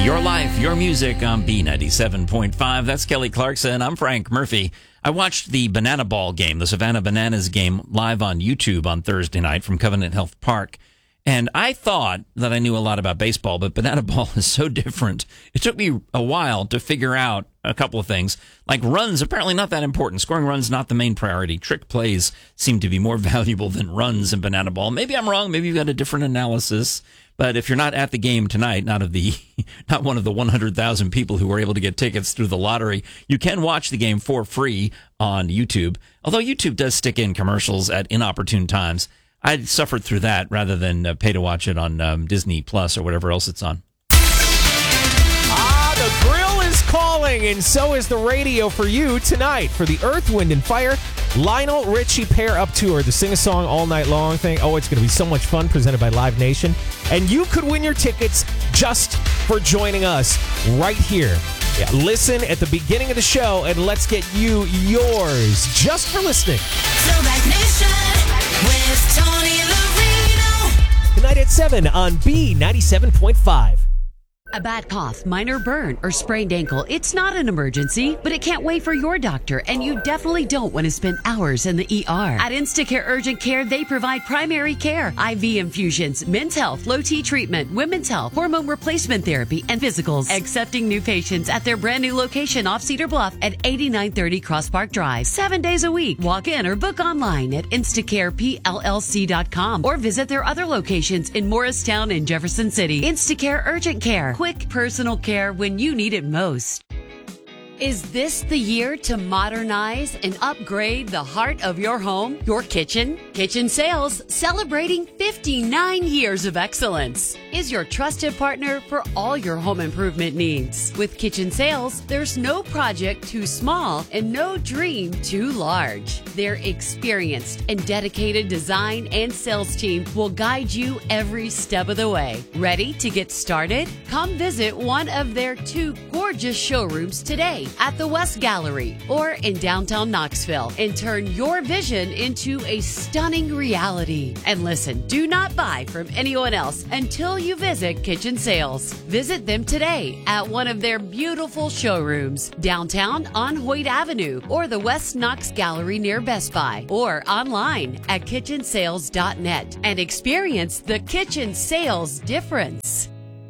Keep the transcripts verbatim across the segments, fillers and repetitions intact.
Your life, your music on B ninety-seven point five. That's Kelly Clarkson. I'm Frank Murphy. I watched the Banana Ball game, the Savannah Bananas game, live on YouTube on Thursday night from Covenant Health Park. And I thought that I knew a lot about baseball, but Banana Ball is so different. It took me a while to figure out a couple of things. Like runs, apparently not that important. Scoring runs, not the main priority. Trick plays seem to be more valuable than runs in Banana Ball. Maybe I'm wrong. Maybe you've got a different analysis. But if you're not at the game tonight, not of the, not one of the one hundred thousand people who were able to get tickets through the lottery, you can watch the game for free on YouTube. Although YouTube does stick in commercials at inopportune times. I suffered through that rather than uh, pay to watch it on um, Disney Plus or whatever else it's on. Ah, the grill is calling, and so is the radio for you tonight for the Earth, Wind, and Fire Lionel Richie Pair Up Tour, the sing-a-song all night long thing. Oh, it's going to be so much fun, presented by Live Nation. And you could win your tickets just for joining us right here. Yeah, listen at the beginning of the show, and let's get you yours just for listening. Throwback Nation with Tony Marino. Tonight at seven on B ninety-seven point five. A bad cough, minor burn, or sprained ankle, it's not an emergency, but it can't wait for your doctor, and you definitely don't want to spend hours in the E R. At Instacare Urgent Care, they provide primary care, I V infusions, men's health, low T treatment, women's health, hormone replacement therapy, and physicals. Accepting new patients at their brand new location off Cedar Bluff at eighty-nine thirty Cross Park Drive. Seven days a week. Walk in or book online at instacare p l l c dot com or visit their other locations in Morristown and Jefferson City. Instacare Urgent Care. Quick personal care when you need it most. Is this the year to modernize and upgrade the heart of your home, your kitchen? Kitchen Sales, celebrating fifty-nine years of excellence, is your trusted partner for all your home improvement needs. With Kitchen Sales, there's no project too small and no dream too large. Their experienced and dedicated design and sales team will guide you every step of the way. Ready to get started? Come visit one of their two gorgeous showrooms today at the West Gallery or in downtown Knoxville and turn your vision into a stunning reality. And listen, do not buy from anyone else until you visit Kitchen Sales. Visit them today at one of their beautiful showrooms downtown on Hoyt Avenue or the West Knox Gallery near Best Buy or online at kitchen sales dot net and experience the Kitchen Sales difference.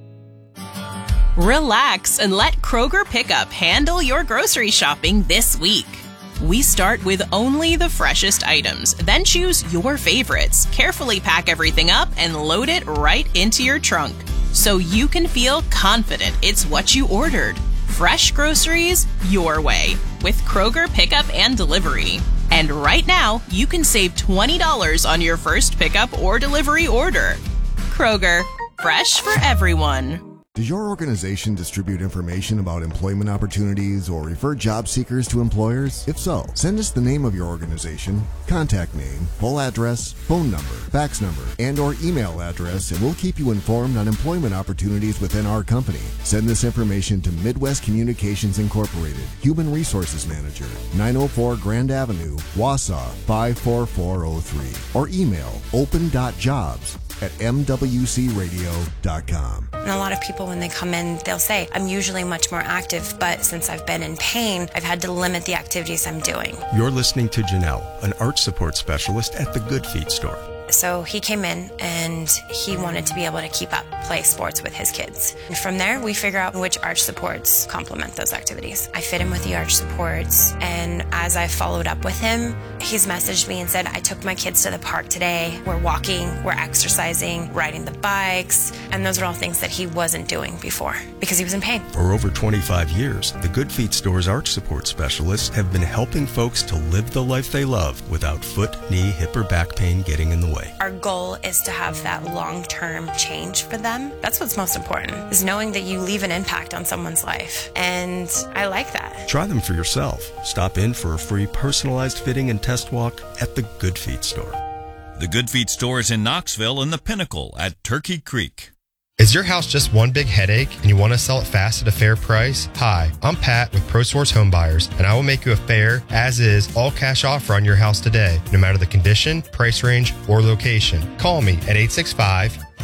Relax and let Kroger Pickup handle your grocery shopping this week. We start with only the freshest items, then choose your favorites, carefully pack everything up, and load it right into your trunk so you can feel confident it's what you ordered. Fresh groceries your way with Kroger Pickup and Delivery. And right now, you can save twenty dollars on your first pickup or delivery order. Kroger, fresh for everyone. Does your organization distribute information about employment opportunities or refer job seekers to employers? If so, send us the name of your organization, contact name, full address, phone number, fax number, and or email address, and we'll keep you informed on employment opportunities within our company. Send this information to Midwest Communications Incorporated, Human Resources Manager, nine oh four Grand Avenue, Wausau, five four four oh three, or email open dot jobs at m w c radio dot com. And a lot of people, when they come in, they'll say, I'm usually much more active, but since I've been in pain, I've had to limit the activities I'm doing. You're listening to Janelle, an arch support specialist at the Good Feet store. So he came in and he wanted to be able to keep up, play sports with his kids. And from there, we figure out which arch supports complement those activities. I fit him with the arch supports, and as I followed up with him, he's messaged me and said, I took my kids to the park today. We're walking, we're exercising, riding the bikes, and those are all things that he wasn't doing before because he was in pain. For over twenty-five years, the Good Feet store's arch support specialists have been helping folks to live the life they love without foot, knee, hip, or back pain getting in the way. Our goal is to have that long-term change for them. That's what's most important, is knowing that you leave an impact on someone's life. And I like that. Try them for yourself. Stop in for a free personalized fitting and test walk at the Good Feet store. The Good Feet store is in Knoxville and the Pinnacle at Turkey Creek. Is your house just one big headache and you want to sell it fast at a fair price? Hi, I'm Pat with ProSource Home Buyers, and I will make you a fair, as-is, all-cash offer on your house today, no matter the condition, price range, or location. Call me at eight six five,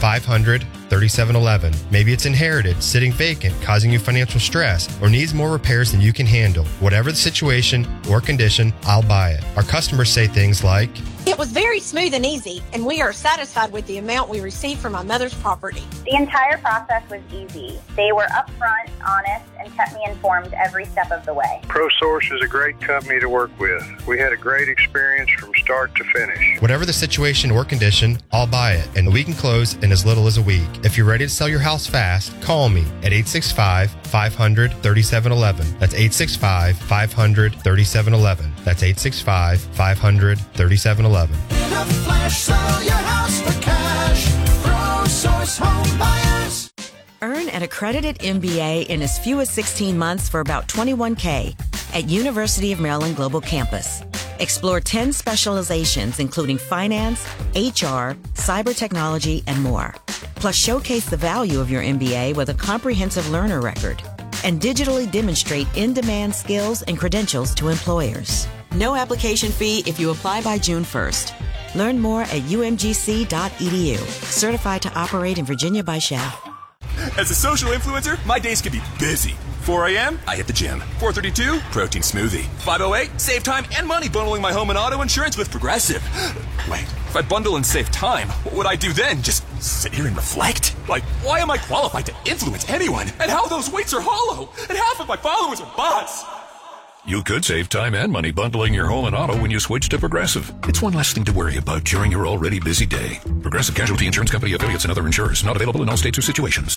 five hundred, thirty-seven eleven. Maybe it's inherited, sitting vacant, causing you financial stress, or needs more repairs than you can handle. Whatever the situation or condition, I'll buy it. Our customers say things like, "It was very smooth and easy, and we are satisfied with the amount we received from my mother's property." The entire process was easy. They were upfront, honest, and kept me informed every step of the way. ProSource is a great company to work with. We had a great experience from start to finish. Whatever the situation or condition, I'll buy it, and we can close in as little as a week. If you're ready to sell your house fast, call me at eight six five, five hundred, thirty-seven eleven. That's eight six five, five hundred, thirty-seven eleven. That's eight six five, five hundred, thirty-seven eleven. In a flash, sell your house for cash. ProSource Home Buyers. Earn an accredited M B A in as few as sixteen months for about twenty-one thousand dollars at University of Maryland Global Campus. Explore ten specializations including finance, H R, cyber technology, and more. Plus, showcase the value of your M B A with a comprehensive learner record and digitally demonstrate in-demand skills and credentials to employers. No application fee if you apply by June first. Learn more at u m g c dot e d u. Certified to operate in Virginia by S H A F. As a social influencer, my days can be busy. four a.m., I hit the gym. four thirty-two, protein smoothie. five oh eight, save time and money bundling my home and auto insurance with Progressive. Wait, if I bundle and save time, what would I do then? Just sit here and reflect? Like, why am I qualified to influence anyone? And how those weights are hollow? And half of my followers are bots. You could save time and money bundling your home and auto when you switch to Progressive. It's one less thing to worry about during your already busy day. Progressive Casualty Insurance Company, affiliates, and other insurers. Not available in all states or situations.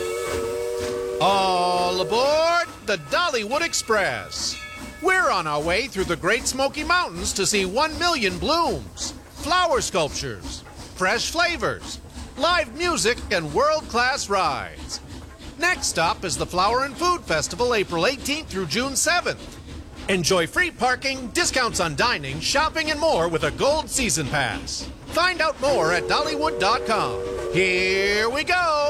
All aboard the Dollywood Express. We're on our way through the Great Smoky Mountains to see one million blooms, flower sculptures, fresh flavors, live music, and world-class rides. Next stop is the Flower and Food Festival, April eighteenth through June seventh. Enjoy free parking, discounts on dining, shopping, and more with a Gold Season Pass. Find out more at Dollywood dot com. Here we go!